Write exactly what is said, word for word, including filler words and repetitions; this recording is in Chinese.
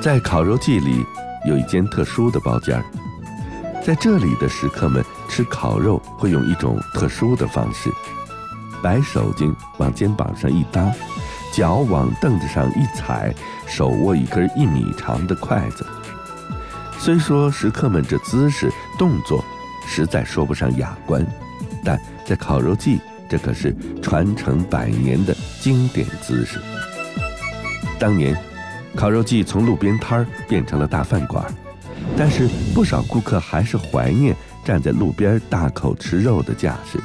在烤肉季里有一间特殊的包间，在这里的食客们吃烤肉会用一种特殊的方式，白手巾往肩膀上一搭，脚往凳子上一踩，手握一根一米长的筷子。虽说食客们这姿势动作实在说不上雅观，但在烤肉季这可是传承百年的经典姿势。当年烤肉季从路边摊儿变成了大饭馆，但是不少顾客还是怀念站在路边大口吃肉的架势。